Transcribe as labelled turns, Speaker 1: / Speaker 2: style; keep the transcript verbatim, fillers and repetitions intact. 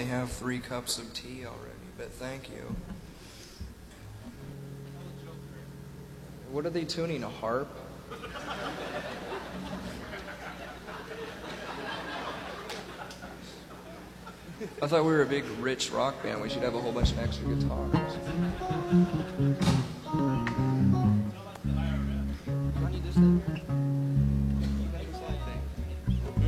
Speaker 1: only have three cups of tea already, but thank you. What are they tuning, a harp? I thought we were a big, rich rock band. We should have a whole bunch of extra guitars. I need this thing here.